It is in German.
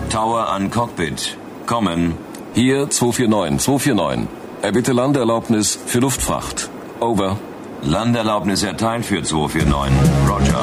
Tower an Cockpit. Kommen. Hier 249, 249. Erbitte Landeerlaubnis für Luftfracht. Over. Landeerlaubnis erteilt für 249. Roger.